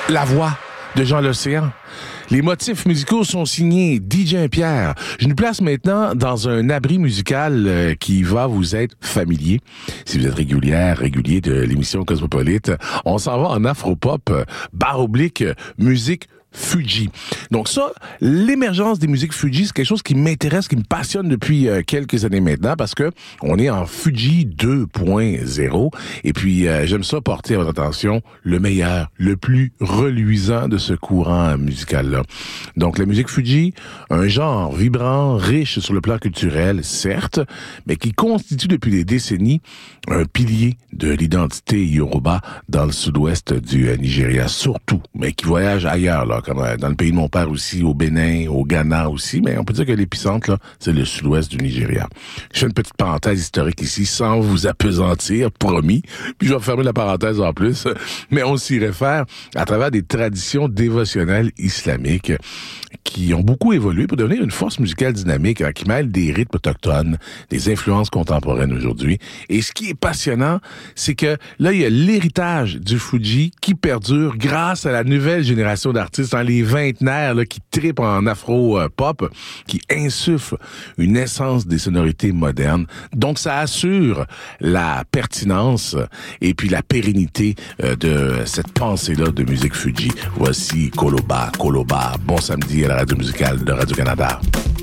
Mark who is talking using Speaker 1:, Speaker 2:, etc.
Speaker 1: La voix de Jean L'Océan. Les motifs musicaux sont signés DJ Pierre. Je nous place maintenant dans un abri musical qui va vous être familier. Si vous êtes régulier de l'émission Cosmopolite, on s'en va en afropop, / musique Fuji. Donc ça, l'émergence des musiques Fuji, c'est quelque chose qui m'intéresse, qui me passionne depuis quelques années maintenant parce que on est en Fuji 2.0 et puis j'aime ça porter à votre attention le meilleur, le plus reluisant de ce courant musical-là. Donc la musique Fuji, un genre vibrant, riche sur le plan culturel, certes, mais qui constitue depuis des décennies un pilier de l'identité Yoruba dans le sud-ouest du Nigeria, surtout, mais qui voyage ailleurs, là, comme dans le pays de mon père aussi, au Bénin, au Ghana aussi, mais on peut dire que l'épicentre, là, c'est le sud-ouest du Nigeria. Je fais une petite parenthèse historique ici, sans vous appesantir, promis, puis je vais fermer la parenthèse en plus, mais on s'y réfère à travers des traditions dévotionnelles islamiques qui ont beaucoup évolué pour devenir une force musicale dynamique qui mêle des rythmes autochtones, des influences contemporaines aujourd'hui. Et ce qui est passionnant, c'est que là, il y a l'héritage du Fuji qui perdure grâce à la nouvelle génération d'artistes, les vingtenaires là, qui trippent en afro-pop, qui insufflent une essence des sonorités modernes. Donc, ça assure la pertinence et puis la pérennité de cette pensée-là de musique Fuji. Voici Koloba. Bon samedi à la radio musicale de Radio-Canada.